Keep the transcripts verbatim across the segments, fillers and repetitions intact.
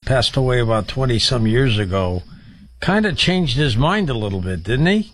passed away about twenty-some years ago, kind of changed his mind a little bit, didn't he?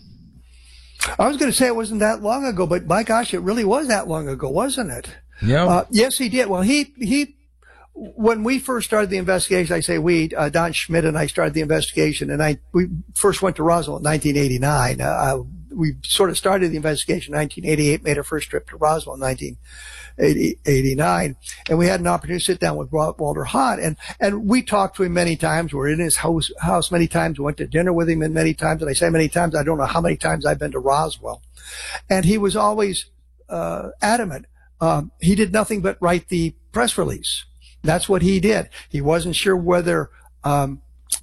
I was going to say it wasn't that long ago, but my gosh, it really was that long ago, wasn't it? Yeah. Uh, yes, he did. Well, he, he, when we first started the investigation, I say we, uh, Don Schmidt and I started the investigation, and I, we first went to Roswell in nineteen eighty-nine. Uh, we sort of started the investigation in nineteen eighty-eight, made our first trip to Roswell in nineteen eighty-nine, and we had an opportunity to sit down with Walter Haut, and, and we talked to him many times. We were in his house, house many times, went to dinner with him many times, and I say many times, I don't know how many times I've been to Roswell. And he was always, uh, adamant. Um, he did nothing but write the press release. That's what he did. He wasn't sure whether, um,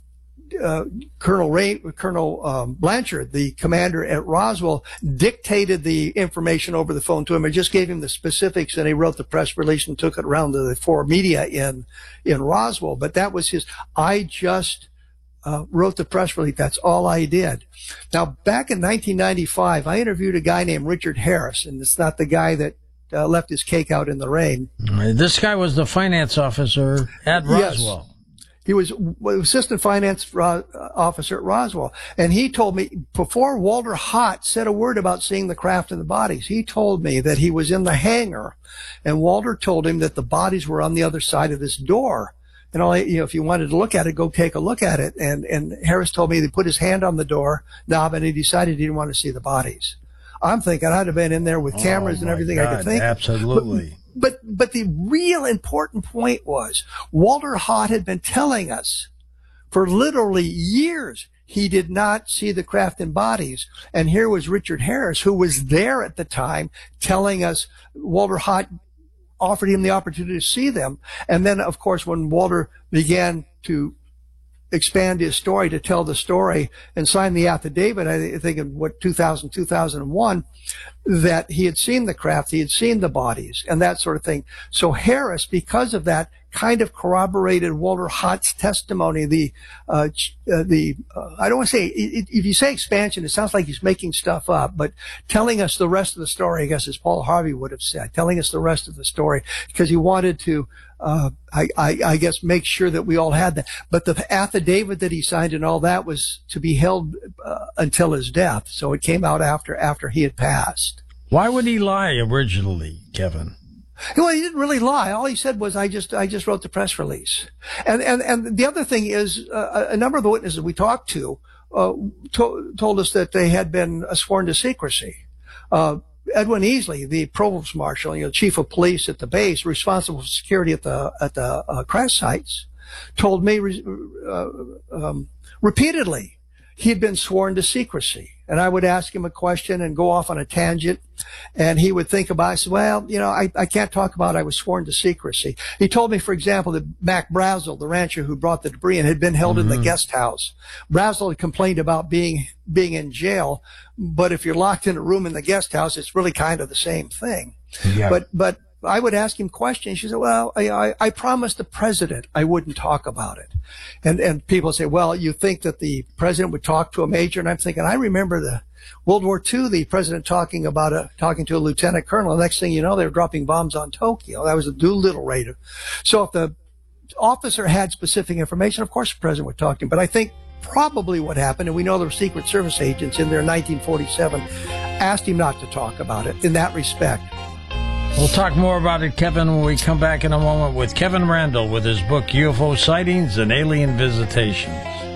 Uh, Colonel Ray, Colonel um, Blanchard, the commander at Roswell, dictated the information over the phone to him, or just gave him the specifics, and he wrote the press release and took it around to the four media in in Roswell. But that was his. I just uh, wrote the press release. That's all I did. Now, back in nineteen ninety-five, I interviewed a guy named Richard Harris, and it's not the guy that uh, left his cake out in the rain. This guy was the finance officer at Roswell. Yes. He was assistant finance officer at Roswell. And he told me, before Walter Haut said a word about seeing the craft and the bodies, he told me that he was in the hangar, and Walter told him that the bodies were on the other side of this door. And all, you know, if you wanted to look at it, go take a look at it. And, and Harris told me he put his hand on the door knob, and he decided he didn't want to see the bodies. I'm thinking I'd have been in there with cameras oh and everything God, I could think. Absolutely. But, But, but the real important point was Walter Haut had been telling us for literally years he did not see the craft and bodies. And here was Richard Harris, who was there at the time, telling us Walter Haut offered him the opportunity to see them. And then, of course, when Walter began to expand his story, to tell the story and sign the affidavit, I think in what, two thousand, two thousand one, that he had seen the craft, he had seen the bodies and that sort of thing. So Harris, because of that, kind of corroborated Walter Haut's testimony. The, uh, uh the, uh, I don't want to say, it, if you say expansion, it sounds like he's making stuff up, but telling us the rest of the story, I guess, as Paul Harvey would have said, telling us the rest of the story, because he wanted to, uh, I, I, I guess, make sure that we all had that. But the affidavit that he signed and all that was to be held uh, until his death. So it came out after, after he had passed. Why would he lie originally, Kevin? Well, he didn't really lie. All he said was, I just, I just wrote the press release. And, and, and the other thing is, uh, a number of the witnesses we talked to, uh, to, told us that they had been uh, sworn to secrecy. Uh, Edwin Easley, the provost marshal, you know, chief of police at the base, responsible for security at the, at the, uh, crash sites, told me, uh, um, repeatedly he had been sworn to secrecy. And I would ask him a question and go off on a tangent, and he would think about it. I said, well, you know, I, I can't talk about it. I was sworn to secrecy. He told me, for example, that Mac Brazel, the rancher who brought the debris in, had been held mm-hmm. in the guest house. Brazel had complained about being being in jail, but if you're locked in a room in the guest house, it's really kind of the same thing. Yeah. But but I would ask him questions. She said, well, I, I, I promised the president I wouldn't talk about it. And, and people say, well, you think that the president would talk to a major? And I'm thinking, I remember the World War Two, the president talking about a, talking to a lieutenant colonel. The next thing you know, they were dropping bombs on Tokyo. That was a Doolittle raid. So if the officer had specific information, of course the president would talk to him. But I think probably what happened, and we know there were Secret Service agents in there in nineteen forty-seven, asked him not to talk about it in that respect. We'll talk more about it, Kevin, when we come back in a moment with Kevin Randle with his book, U F O Sightings and Alien Visitations.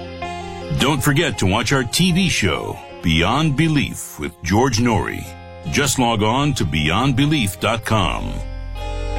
Don't forget to watch our T V show, Beyond Belief, with George Noory. Just log on to beyond belief dot com.